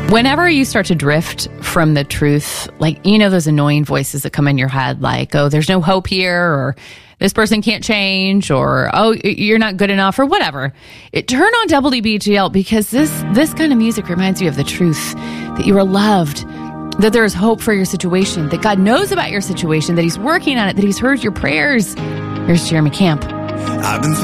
Whenever you start to drift from the truth, like, you know, those annoying voices that come in your head, like, oh, there's no hope here, or this person can't change, or, oh, you're not good enough, or whatever. Turn on WBGL, because this kind of music reminds you of the truth, that you are loved, that there is hope for your situation, that God knows about your situation, that He's working on it, that He's heard your prayers. Here's Jeremy Camp. I've been